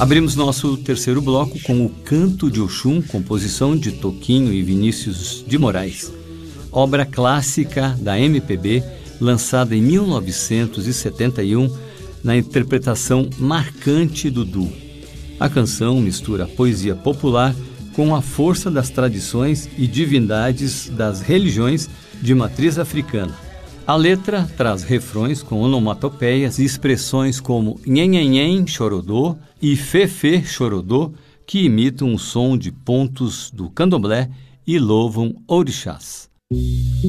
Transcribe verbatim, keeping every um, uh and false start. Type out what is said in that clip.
Abrimos nosso terceiro bloco com o Canto de Oxum, composição de Toquinho e Vinícius de Moraes, obra clássica da M P B, lançada em mil novecentos e setenta e um, na interpretação marcante do duo. A canção mistura a poesia popular com a força das tradições e divindades das religiões de matriz africana. A letra traz refrões com onomatopeias e expressões como nhenhenhen chorodô e fefê chorodô, que imitam o som de pontos do candomblé e louvam orixás.